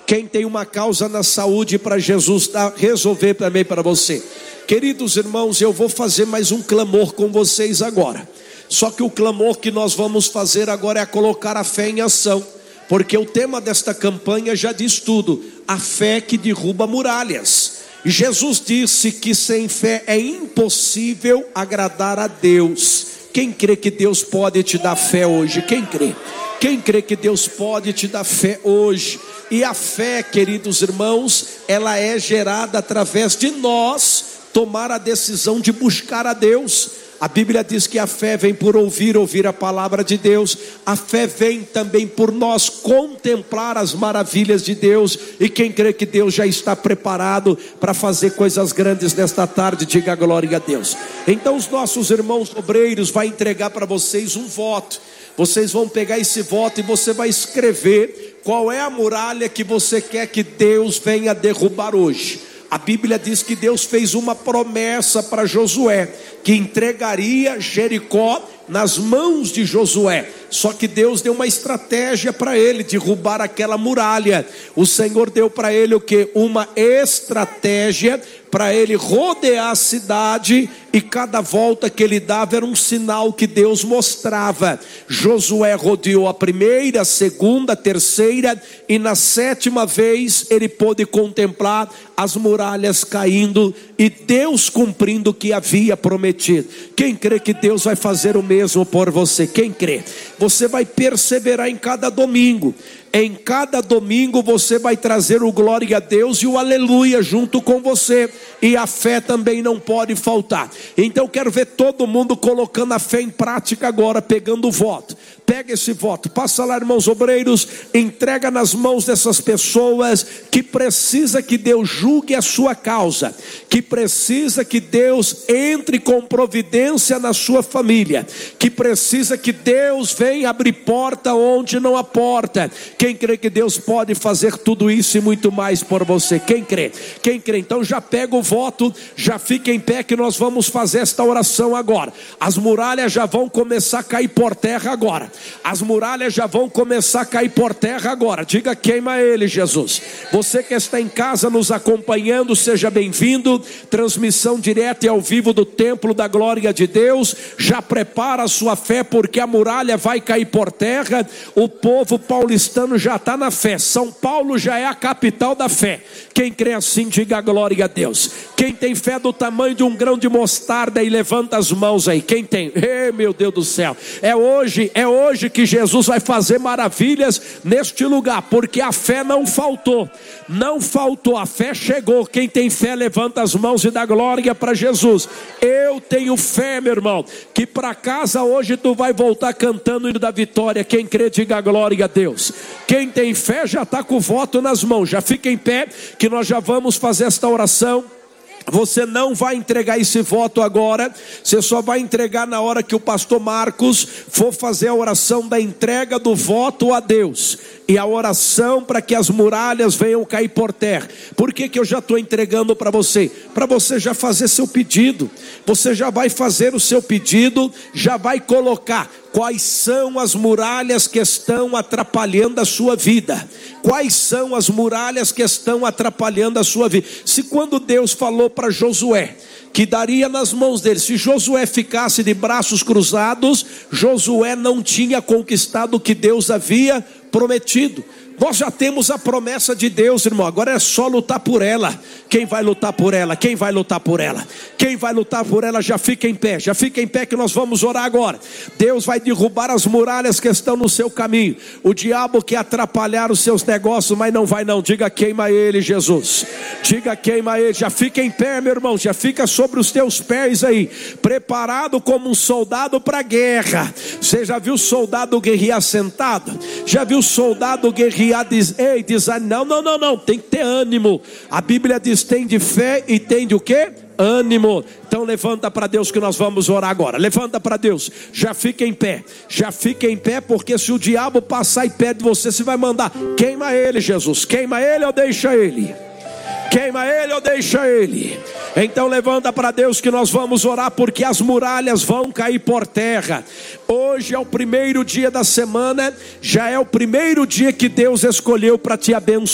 Quem tem uma causa na saúde para Jesus resolver também para você. Queridos irmãos, eu vou fazer mais um clamor com vocês agora. Só que o clamor que nós vamos fazer agora é colocar a fé em ação. Porque o tema desta campanha já diz tudo: a fé que derruba muralhas. E Jesus disse que sem fé é impossível agradar a Deus. Quem crê que Deus pode te dar fé hoje? Quem crê? Quem crê que Deus pode te dar fé hoje? E a fé, queridos irmãos, ela é gerada através de nós tomar a decisão de buscar a Deus. A Bíblia diz que a fé vem por ouvir a palavra de Deus. A fé vem também por nós contemplar as maravilhas de Deus. E quem crê que Deus já está preparado para fazer coisas grandes nesta tarde, diga glória a Deus. Então os nossos irmãos obreiros vão entregar para vocês um voto. Vocês vão pegar esse voto e você vai escrever qual é a muralha que você quer que Deus venha derrubar hoje. A Bíblia diz que Deus fez uma promessa para Josué, que entregaria Jericó nas mãos de Josué. Só que Deus deu uma estratégia para ele derrubar aquela muralha. O Senhor deu para ele o que? Uma estratégia para ele rodear a cidade, e cada volta que ele dava era um sinal que Deus mostrava. Josué rodeou a primeira, a segunda, a terceira, e na sétima vez ele pôde contemplar as muralhas caindo e Deus cumprindo o que havia prometido. Quem crê que Deus vai fazer o mesmo por você? Quem crê? Você vai perseverar em cada domingo. Em cada domingo você vai trazer o glória a Deus e o aleluia junto com você. E a fé também não pode faltar. Então eu quero ver todo mundo colocando a fé em prática agora, pegando o voto. Pega esse voto, passa lá, irmãos obreiros, entrega nas mãos dessas pessoas que precisa que Deus julgue a sua causa, que precisa que Deus entre com providência na sua família, que precisa que Deus venha abrir porta onde não há porta. Quem crê que Deus pode fazer tudo isso e muito mais por você? Quem crê? Quem crê? Então já pega o voto, já fica em pé que nós vamos fazer esta oração agora. As muralhas já vão começar a cair por terra agora. As muralhas já vão começar a cair por terra agora. Diga: queima ele, Jesus. Você que está em casa nos acompanhando, seja bem-vindo. Transmissão direta e ao vivo do templo da glória de Deus. Já prepara a sua fé, porque a muralha vai cair por terra. O povo paulistano já está na fé. São Paulo já é a capital da fé. Quem crê assim, diga glória a Deus. Quem tem fé do tamanho de um grão de mostarda e levanta as mãos aí. Quem tem? Ei, meu Deus do céu. É hoje que Jesus vai fazer maravilhas neste lugar, porque a fé não faltou. Não faltou, a fé chegou. Quem tem fé levanta as mãos e dá glória para Jesus. Eu tenho fé, meu irmão, que para casa hoje tu vai voltar cantando o hino da vitória. Quem crê, diga glória a Deus. Quem tem fé já está com o voto nas mãos. Já fica em pé que nós já vamos fazer esta oração. Você não vai entregar esse voto agora, você só vai entregar na hora que o pastor Marcos for fazer a oração da entrega do voto a Deus. E a oração para que as muralhas venham cair por terra. Por que eu já estou entregando para você? Para você já fazer seu pedido. Você já vai fazer o seu pedido, já vai colocar quais são as muralhas que estão atrapalhando a sua vida. Quais são as muralhas que estão atrapalhando a sua vida? Se quando Deus falou para Josué que daria nas mãos dele, se Josué ficasse de braços cruzados, Josué não tinha conquistado o que Deus havia prometido. Nós já temos a promessa de Deus, irmão. Agora é só lutar por ela. Quem vai lutar por ela? Quem vai lutar por ela? Quem vai lutar por ela já fica em pé. Já fica em pé que nós vamos orar agora. Deus vai derrubar as muralhas que estão no seu caminho. O diabo quer atrapalhar os seus negócios, mas não vai não. Diga: queima ele, Jesus. Diga: queima ele. Já fica em pé, meu irmão. Já fica sobre os teus pés aí, preparado como um soldado para a guerra. Você já viu soldado guerrear sentado? Já viu soldado guerrear? Diz, não, tem que ter ânimo. A Bíblia diz: tem de fé e tem de o quê? Ânimo. Então levanta para Deus que nós vamos orar agora. Levanta para Deus, já fica em pé. Já fica em pé, porque se o diabo passar e pede você, você vai mandar: queima ele, Jesus. Queima ele ou deixa ele? Queima ele ou deixa ele? Então levanta para Deus que nós vamos orar, porque as muralhas vão cair por terra. Hoje é o primeiro dia da semana, já é o primeiro dia que Deus escolheu para te abençoar.